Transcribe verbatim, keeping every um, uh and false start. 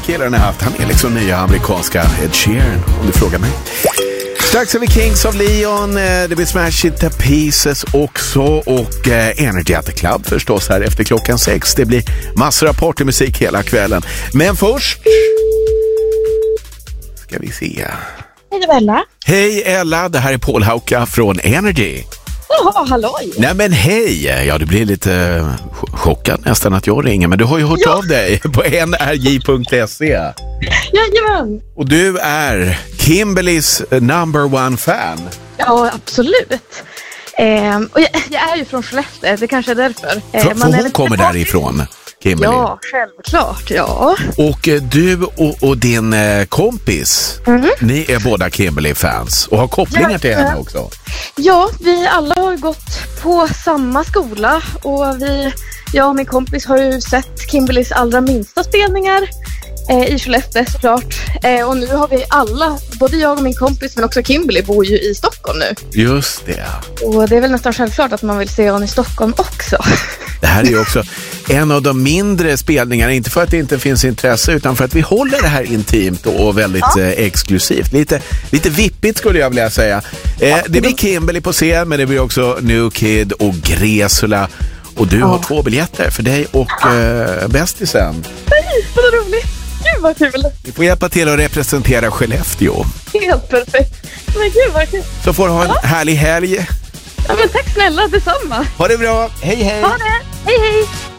killen har haft. Han är liksom nya amerikanska Ed Sheeran, om du frågar mig. Strax har vi Kings of Leon, det blir Smash It to Pieces också och eh, Energy at the Club förstås här efter klockan sex. Det blir massor av partymusik hela kvällen. Men först ska vi se. Hej Ella. Hej Ella, det här är Paul Hauka från Energy. Jaha, halloj. Nej men hej, ja du blir lite uh, chockad nästan att jag ringer, men du har ju hört ja. av dig på n r j punkt se. Jajamän. Och du är Kimberlys number one fan. Ja, absolut. Eh, och jag, jag är ju från Skellefteå, det kanske är därför. Eh, för, man för hon kommer därifrån, Kimberly. Ja, självklart, ja. Och eh, du och, och din eh, kompis, mm. ni är båda Kimberly-fans och har kopplingar ja, till henne också. Ja, vi alla har gått på samma skola och vi, jag och min kompis har ju sett Kimberlys allra minsta spelningar eh, i Skellefteå såklart. Eh, och nu har vi alla, både jag och min kompis men också Kimberly bor ju i Stockholm nu. Just det. Och det är väl nästan självklart att man vill se hon i Stockholm också. Det här är ju också en av de mindre spelningarna, inte för att det inte finns intresse utan för att vi håller det här intimt och väldigt ja. eh, exklusivt. Lite, lite vippigt skulle jag vilja säga. Eh, ja, det blir Kimberly på scen, men det blir också New Kid och Gresula. Och du ja. har två biljetter för dig och eh, bästisen. Nej, vad roligt. Gud vad kul. Vi får hjälpa till att representera Skellefteå. Helt perfekt. Men gud vad kul. Så får du ha en ja. härlig helg. Ja men tack snälla, detsamma. Ha det bra. Hej hej. Ha det. Hej hej.